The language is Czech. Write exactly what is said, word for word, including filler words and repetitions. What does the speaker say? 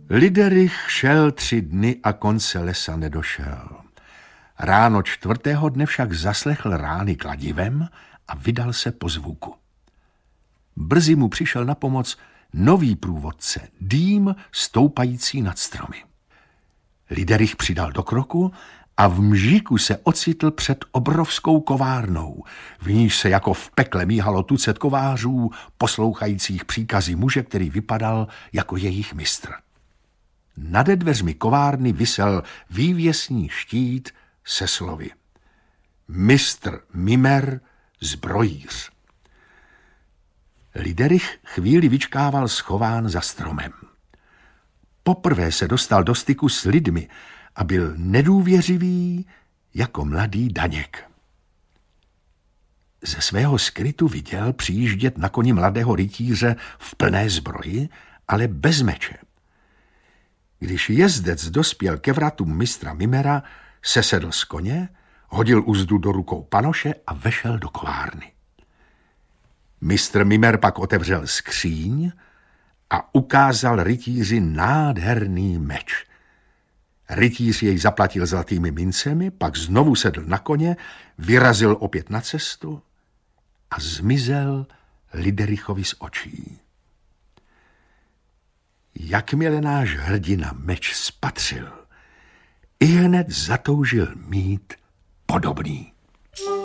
Liderich šel tři dny a konce lesa nedošel. Ráno čtvrtého dne však zaslechl rány kladivem a vydal se po zvuku. Brzy mu přišel na pomoc nový průvodce, dým stoupající nad stromy. Liderich přidal do kroku a v mžíku se ocitl před obrovskou kovárnou, v níž se jako v pekle míhalo tucet kovářů, poslouchajících příkazy muže, který vypadal jako jejich mistr. Nade dveřmi kovárny visel vývěsný štít se slovy: Mistr Mimer, zbrojíř. Liderich chvíli vyčkával schován za stromem. Poprvé se dostal do styku s lidmi a byl nedůvěřivý jako mladý daněk. Ze svého skrytu viděl přijíždět na koni mladého rytíře v plné zbroji, ale bez meče. Když jezdec dospěl ke vratům mistra Mimera, sesedl z koně, hodil uzdu do rukou panoše a vešel do kovárny. Mistr Mimer pak otevřel skříň a ukázal rytíři nádherný meč. Rytíř jej zaplatil zlatými mincemi, pak znovu sedl na koně, vyrazil opět na cestu a zmizel Liderichovi z očí. Jakmile náš hrdina meč spatřil, ihned zatoužil mít podobný.